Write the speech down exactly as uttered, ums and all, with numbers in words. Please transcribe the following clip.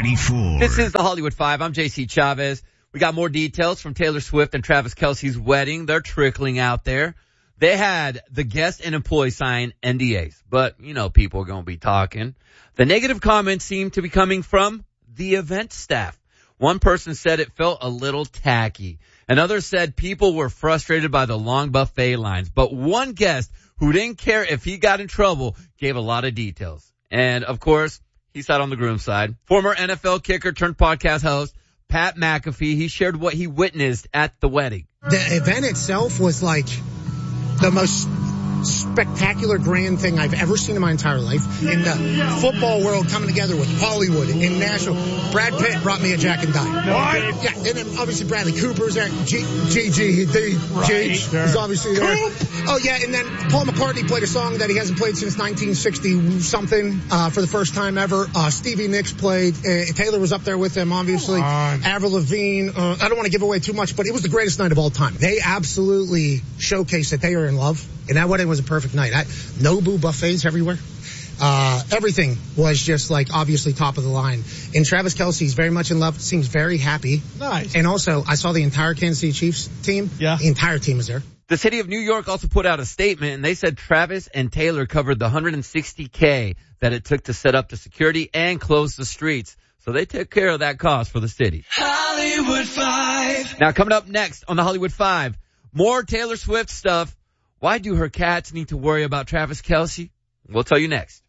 ninety-four. This is the Hollywood Five. I'm J C Chavez. We got more details from Taylor Swift and Travis Kelce's wedding. They're trickling out there. They had the guest and employee sign N D As, but, you know, people are going to be talking. The negative comments seem to be coming from the event staff. One person said it felt a little tacky. Another said people were frustrated by the long buffet lines. But one guest who didn't care if he got in trouble gave a lot of details. And, of course, he sat on the groom's side. Former N F L kicker turned podcast host Pat McAfee, he shared what he witnessed at the wedding. The event itself was like the most spectacular, grand thing I've ever seen in my entire life. In the football world, coming together with Hollywood in Nashville. Brad Pitt brought me a Jack and Dine. What? Yeah, and then obviously Bradley Cooper's there. G G G D G is obviously there. Oh yeah, and then Paul McCartney played a song that he hasn't played since nineteen sixty something uh, for the first time ever. Uh, Stevie Nicks played. Uh, Taylor was up there with them, obviously. Avril Lavigne. Uh, I don't want to give away too much, but it was the greatest night of all time. They absolutely showcased that they are in love. And that wedding was a perfect night. I, Nobu buffets everywhere. Uh, everything was just like obviously top of the line. And Travis Kelce's very much in love, seems very happy. Nice. And also, I saw the entire Kansas City Chiefs team. Yeah. The entire team was there. The city of New York also put out a statement, and they said Travis and Taylor covered the one hundred sixty thousand that it took to set up the security and close the streets. So they took care of that cost for the city. Hollywood Five. Now, coming up next on the Hollywood Five, more Taylor Swift stuff. Why do her cats need to worry about Travis Kelce? We'll tell you next.